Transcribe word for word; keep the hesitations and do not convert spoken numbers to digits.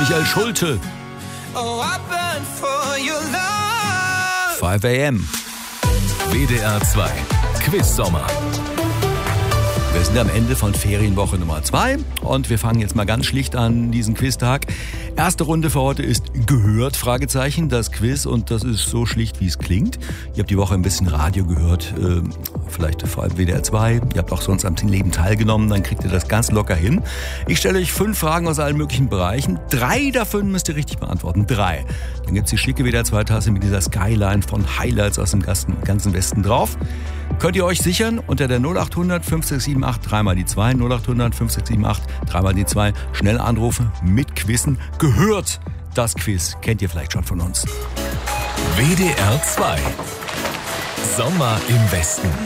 Michael Schulte. fünf a m. W D R zwei Quiz Sommer. Wir sind am Ende von Ferienwoche Nummer zwei und wir fangen jetzt mal ganz schlicht an diesen Quiztag. Erste Runde für heute ist gehört, Fragezeichen, das Quiz, und das ist so schlicht, wie es klingt. Ihr habt die Woche ein bisschen Radio gehört, äh, vielleicht vor allem W D R zwei. Ihr habt auch sonst am Leben teilgenommen, dann kriegt ihr das ganz locker hin. Ich stelle euch fünf Fragen aus allen möglichen Bereichen. Drei davon müsst ihr richtig beantworten. Drei. Dann gibt's die schicke W D R zwei Tasse mit dieser Skyline von Highlights aus dem ganzen Westen drauf. Könnt ihr euch sichern unter der null acht hundert fünf sechs sieben acht dreimal die zwei, null acht hundert fünf sechs sieben acht dreimal die zwei. Schnell anrufen, mit Quizzen. Gehört, das Quiz kennt ihr vielleicht schon von uns. W D R zwei Sommer im Westen.